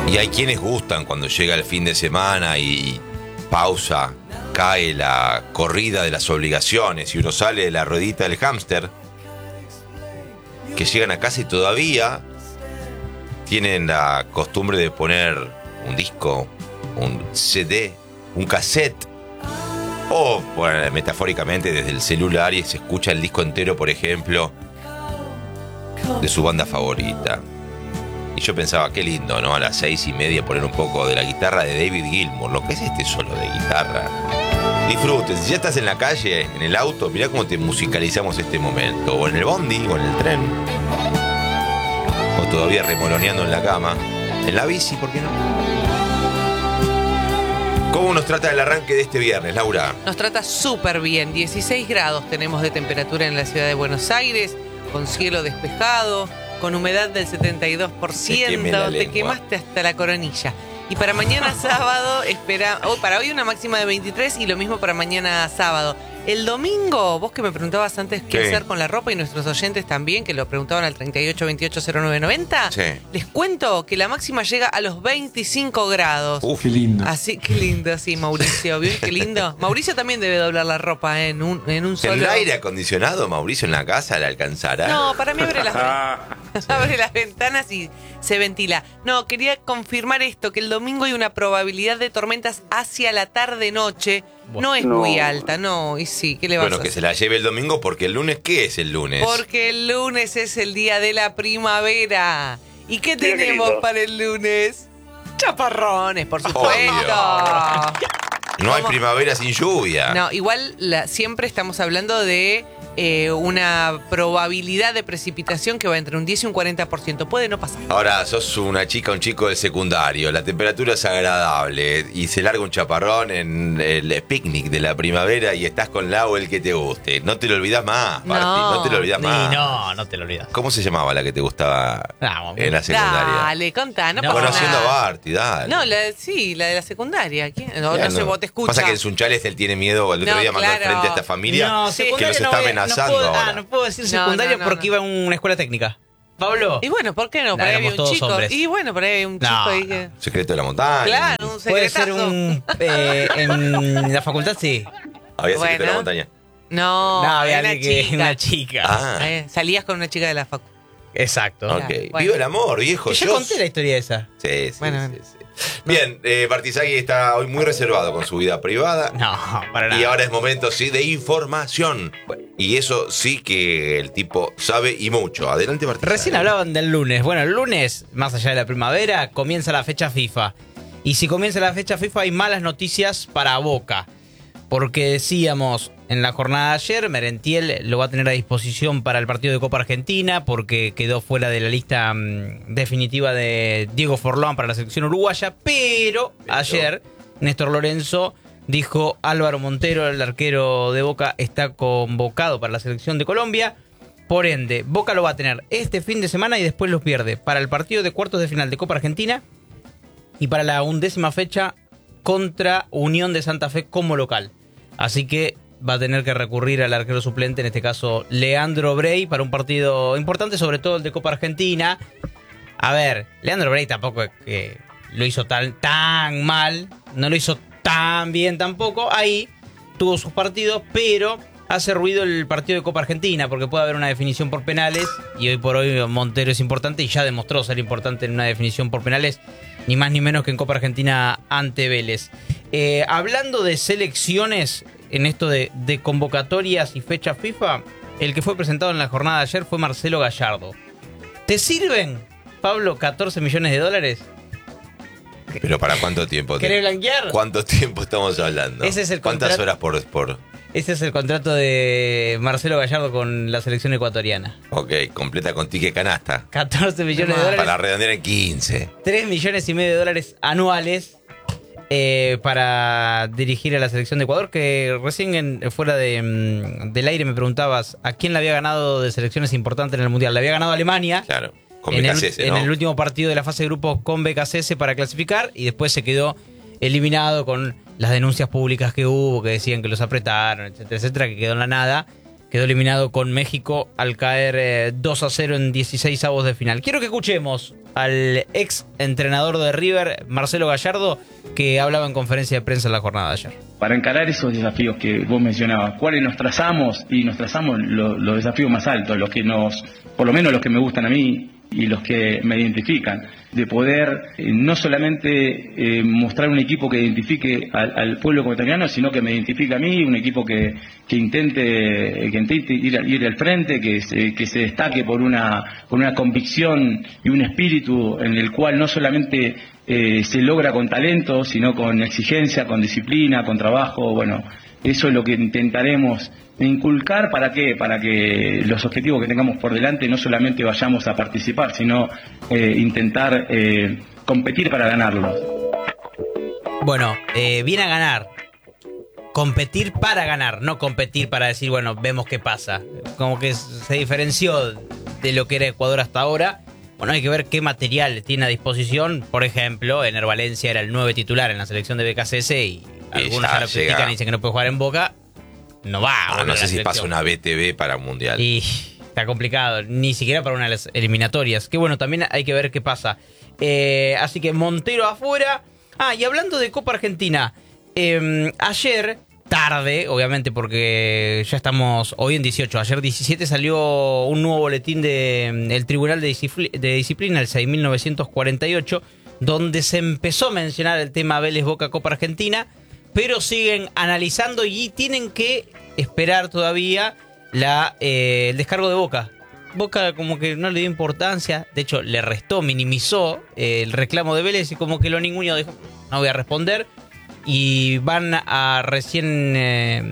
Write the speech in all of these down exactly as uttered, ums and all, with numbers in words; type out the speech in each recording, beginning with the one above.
Y hay quienes gustan cuando llega el fin de semana y pausa, cae la corrida de las obligaciones y uno sale de la ruedita del hámster, que llegan a casa y todavía tienen la costumbre de poner un disco, un C D, un cassette, o bueno, metafóricamente desde el celular, y se escucha el disco entero, por ejemplo, de su banda favorita. Y yo pensaba, qué lindo, ¿no? A las seis y media poner un poco de la guitarra de David Gilmour. Lo que es este solo de guitarra. Disfruten. Si ya estás en la calle, en el auto, mirá cómo te musicalizamos este momento. O en el bondi, o en el tren. O todavía remoloneando en la cama. En la bici, ¿por qué no? ¿Cómo nos trata el arranque de este viernes, Laura? Nos trata súper bien. dieciséis grados tenemos de temperatura en la ciudad de Buenos Aires, con cielo despejado, con humedad del setenta y dos por ciento. Te quemaste hasta la coronilla. Y para mañana sábado, espera, oh, para hoy una máxima de veintitrés y lo mismo para mañana sábado. El domingo, vos que me preguntabas antes qué sí. hacer con la ropa, y nuestros oyentes también, que lo preguntaban al treinta y ocho veintiocho cero nueve noventa, sí. les cuento que la máxima llega a los veinticinco grados. Uf, qué lindo. Así, qué lindo, sí, Mauricio. ¿Vio qué lindo? Mauricio también debe doblar la ropa ¿eh? en un, en un solo... ¿El aire acondicionado, Mauricio, en la casa le alcanzará? No, para mí abre las, abre las ventanas y se ventila. No, quería confirmar esto, que el domingo hay una probabilidad de tormentas hacia la tarde-noche. No es no. muy alta, no, y sí, ¿qué le vas Bueno, a que hacer? se la lleve el domingo, porque el lunes, ¿qué es el lunes? Porque el lunes es el día de la primavera. ¿Y qué Qué tenemos lindo. para el lunes? Chaparrones, por supuesto. No hay ¿Cómo? primavera sin lluvia. No, igual la, siempre estamos hablando de eh, una probabilidad de precipitación que va entre un diez y un cuarenta por ciento. Puede no pasar. Ahora, sos una chica, un chico del secundario, la temperatura es agradable y se larga un chaparrón en el picnic de la primavera y estás con la o el que te guste. No te lo olvidás más, Marti, no, No. te lo olvidás Ni, más. no, no te lo olvidas. ¿Cómo se llamaba la que te gustaba No, en la secundaria? Dale, contá, no, No. pasa Conociendo a nada. Barty, dale. No, la, sí, la de la secundaria. ¿Quién? No, Ya no sé, vos te escuchas. Pasa que en Sunchales él tiene miedo, el otro No, día mandó al claro. frente a esta familia No, Sí. que secundaria los no está voy a- amenazando no puedo, ahora. Ah, no puedo decir No, secundaria no, no, porque no. iba a una escuela técnica. Pablo. Y bueno, ¿por qué no? Por ahí Nah, había éramos un todos chico. hombres. Y bueno, por ahí había un chico No, ahí que... Secreto de la montaña. Claro, un Puede secretazo. ser un... eh, en la facultad sí. Había secreto de la Bueno. montaña. No, No, había era una alguien que... chica. Una chica. Ah, Eh, salías con una chica de la facu. Exacto. ok. bueno. Viva el amor, viejo. Que ya Yo- conté la historia esa. Sí, sí, Bueno, sí, sí. Bien, eh, Bartizagui está hoy muy reservado con su vida privada. No, para nada. Y ahora es momento, sí, de información. Y eso sí que el tipo sabe y mucho. Adelante, Bartizagui. Recién hablaban del lunes. Bueno, el lunes, más allá de la primavera, comienza la fecha FIFA. Y si comienza la fecha FIFA hay malas noticias para Boca. Porque decíamos en la jornada de ayer, Merentiel lo va a tener a disposición para el partido de Copa Argentina porque quedó fuera de la lista mmm, definitiva de Diego Forlán para la selección uruguaya. Pero, Pero ayer Néstor Lorenzo dijo: Álvaro Montero, el arquero de Boca, está convocado para la selección de Colombia. Por ende, Boca lo va a tener este fin de semana y después lo pierde para el partido de cuartos de final de Copa Argentina y para la undécima fecha contra Unión de Santa Fe como local. Así que va a tener que recurrir al arquero suplente, en este caso Leandro Brey, para un partido importante, sobre todo el de Copa Argentina. A ver, Leandro Brey tampoco es que lo hizo tan, tan mal, no lo hizo tan bien tampoco. Ahí tuvo sus partidos, pero hace ruido el partido de Copa Argentina porque puede haber una definición por penales y hoy por hoy Montero es importante y ya demostró ser importante en una definición por penales, ni más ni menos que en Copa Argentina ante Vélez. Eh, hablando de selecciones, en esto de, de convocatorias y fecha FIFA, el que fue presentado en la jornada de ayer fue Marcelo Gallardo. ¿Te sirven, Pablo, catorce millones de dólares? ¿Pero para cuánto tiempo? ¿Querés blanquear? ¿Cuánto tiempo estamos hablando? Ese es el ¿Cuántas contrato- horas por, por...? Ese es el contrato de Marcelo Gallardo con la selección ecuatoriana. Ok, completa con tique canasta. catorce millones de dólares. Para redondear en quince. tres millones y medio de dólares anuales eh, para dirigir a la selección de Ecuador, que recién en, fuera de, mm, del aire me preguntabas a quién le había ganado de selecciones importantes en el Mundial. Le había ganado a Alemania. Claro, con en, B el, K C S, ¿no? en el último partido de la fase de grupos con B K C S para clasificar y después se quedó eliminado con las denuncias públicas que hubo, que decían que los apretaron, etcétera, etcétera, que quedó en la nada. Quedó eliminado con México al caer eh, dos a cero en dieciséis avos de final. Quiero que escuchemos al ex entrenador de River, Marcelo Gallardo, que hablaba en conferencia de prensa en la jornada de ayer. Para encarar esos desafíos que vos mencionabas, ¿cuáles nos trazamos? Y nos trazamos lo, los desafíos más altos, los que nos, por lo menos los que me gustan a mí y los que me identifican, de poder eh, no solamente eh, mostrar un equipo que identifique al, al pueblo ecuatoriano, sino que me identifique a mí, un equipo que, que intente, que intente ir, ir al frente, que se, que se destaque por una, por una convicción y un espíritu en el cual no solamente eh, se logra con talento, sino con exigencia, con disciplina, con trabajo. Bueno, eso es lo que intentaremos inculcar. ¿Para qué? Para que los objetivos que tengamos por delante no solamente vayamos a participar, sino eh, intentar eh, competir para ganarlos. Bueno, eh, viene a ganar. Competir para ganar, no competir para decir, bueno, vemos qué pasa. Como que se diferenció de lo que era Ecuador hasta ahora. Bueno, hay que ver qué material tiene a disposición. Por ejemplo, Ener Valencia era el nueve titular en la selección de B K C S y, y algunos ya, ya lo critican y dicen que no puede jugar en Boca. No va. Ah, no sé si pasa una B T V para un mundial. Y está complicado, ni siquiera para una de las eliminatorias. Que bueno, también hay que ver qué pasa. Eh, así que Montero afuera. Ah, y hablando de Copa Argentina, eh, ayer, tarde, obviamente porque ya estamos hoy en dieciocho, ayer diecisiete salió un nuevo boletín del de, Tribunal de, Discipl- de Disciplina, el seis mil novecientos cuarenta y ocho, donde se empezó a mencionar el tema Vélez Boca Copa Argentina, pero siguen analizando y tienen que esperar todavía la, eh, el descargo de Boca. Boca como que no le dio importancia, de hecho le restó, minimizó eh, el reclamo de Vélez y como que lo ninguno dijo, no voy a responder. Y van a recién eh,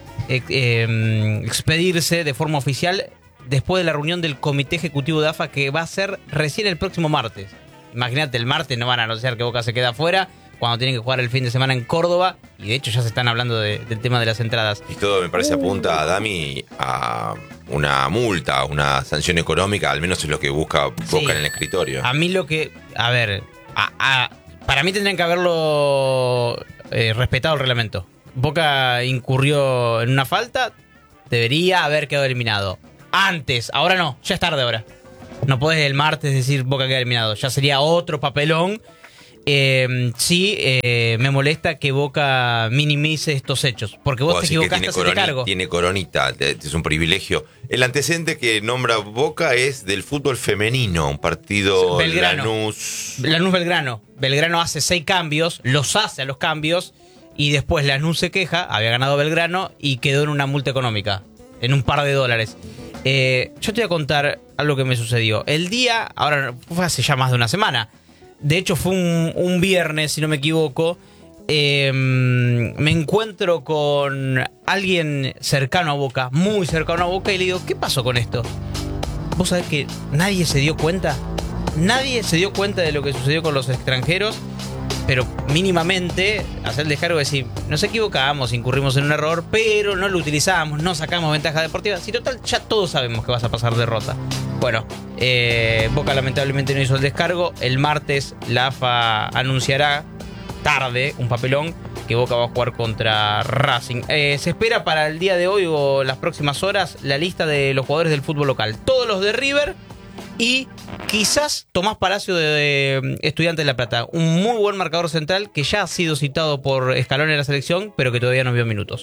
eh, expedirse de forma oficial después de la reunión del Comité Ejecutivo de A F A, que va a ser recién el próximo martes. Imagínate, el martes no van a anunciar que Boca se queda afuera cuando tienen que jugar el fin de semana en Córdoba, y de hecho ya se están hablando de, del tema de las entradas. Y todo me parece apunta a Dami a una multa, una sanción económica, al menos es lo que busca Boca sí. en el escritorio. A mí lo que, a ver, a, a, para mí tendrían que haberlo eh, respetado el reglamento. Boca incurrió en una falta, debería haber quedado eliminado. Antes, ahora no, ya es tarde ahora. No podés el martes decir Boca queda eliminado, ya sería otro papelón. Eh, sí, eh, me molesta que Boca minimice estos hechos, porque vos, vos te equivocaste a coroni- cargo. Tiene coronita, es un privilegio. El antecedente que nombra Boca es del fútbol femenino, un partido Belgrano. Lanús. Lanús Belgrano. Belgrano hace seis cambios, los hace a los cambios, y después Lanús se queja, había ganado Belgrano y quedó en una multa económica, en un par de dólares. Eh, yo te voy a contar algo que me sucedió. El día, ahora fue hace ya más de una semana. De hecho fue un, un viernes, si no me equivoco, eh, me encuentro con alguien cercano a Boca, muy cercano a Boca, y le digo, ¿qué pasó con esto? ¿Vos sabés que nadie se dio cuenta? Nadie se dio cuenta de lo que sucedió con los extranjeros, pero mínimamente hacer el descargo de decir, nos equivocamos, incurrimos en un error, pero no lo utilizamos, no sacamos ventaja deportiva. Si total, ya todos sabemos que vas a pasar derrota. Bueno, eh, Boca lamentablemente no hizo el descargo. El martes la A F A anunciará, tarde, un papelón, que Boca va a jugar contra Racing. Eh, se espera para el día de hoy o las próximas horas la lista de los jugadores del fútbol local. Todos los de River y quizás Tomás Palacio de, de Estudiantes de La Plata. Un muy buen marcador central que ya ha sido citado por Scaloni en la selección, pero que todavía no vio minutos.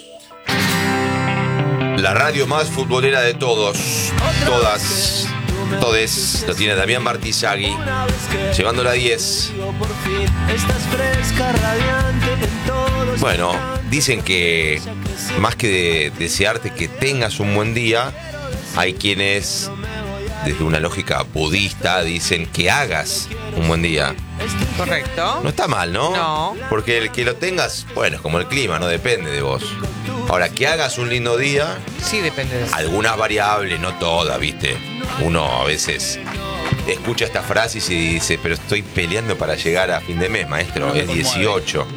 La radio más futbolera de todos, todas, todes, lo tiene Damián Bartizagui, llevando la diez. Bueno, dicen que más que de desearte que tengas un buen día, hay quienes, desde una lógica budista, dicen que hagas un buen día. Correcto. No está mal, ¿no? No. Porque el que lo tengas, bueno, es como el clima, no depende de vos. Ahora, que hagas un lindo día, sí depende de eso. Algunas variables, no todas, ¿viste? Uno a veces escucha esta frase y dice, pero estoy peleando para llegar a fin de mes, maestro, es dieciocho.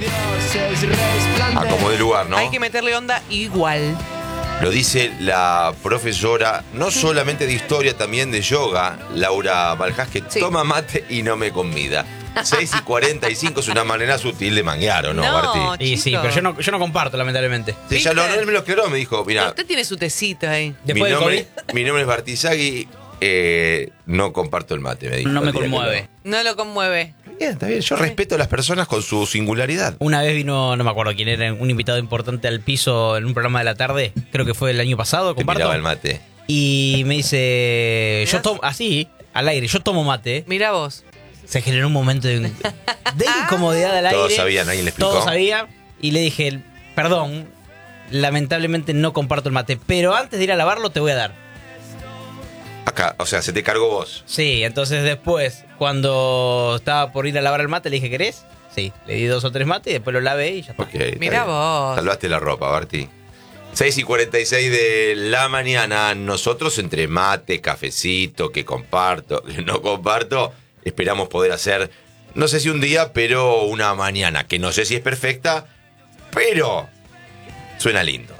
Acomode lugar, ¿no? Hay que meterle onda igual. Lo dice la profesora, no solamente de historia, también de yoga, Laura Baljás, que sí. Toma mate y no me convida. seis y cuarenta y cinco es una manera sutil de manguear, ¿o no, no Barti? Y sí, pero yo no, yo no comparto, lamentablemente. Sí, ya no, él me lo quedó, me dijo, mira. Usted tiene su tecito ahí. Mi nombre, mi nombre es Bartizagui, Eh, no comparto el mate, me dijo. No me el día que conmueve. No lo conmueve. lo- Bien, está bien. Yo respeto a las personas con su singularidad. Una vez vino, no me acuerdo quién era, un invitado importante al piso en un programa de la tarde, creo que fue el año pasado, Te comparto. miraba el mate. Y me dice, yo Mirá. tomo, así, al aire, yo tomo mate. Mirá vos. Se generó un momento de, de incomodidad al aire. Todos sabían, alguien le explicó. Todos sabían. Y le dije, perdón, lamentablemente no comparto el mate, pero antes de ir a lavarlo te voy a dar. Acá, o sea, se te cargó vos. Sí, entonces después, cuando estaba por ir a lavar el mate, le dije, ¿querés? Sí, le di dos o tres mates y después lo lavé y ya está. Ok, está Mirá bien. vos. Salvaste la ropa, Barty. seis y cuarenta y seis de la mañana. Nosotros, entre mate, cafecito, que comparto, que no comparto, esperamos poder hacer, no sé si un día, pero una mañana, que no sé si es perfecta, pero suena lindo.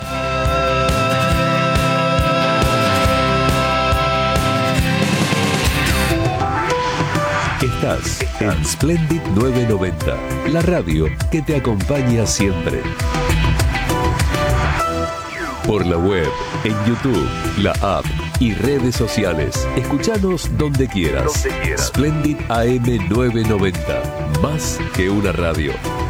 Estás en Splendid novecientos noventa, la radio que te acompaña siempre. Por la web, en YouTube, la app y redes sociales. Escuchanos donde quieras. Splendid A M novecientos noventa, más que una radio.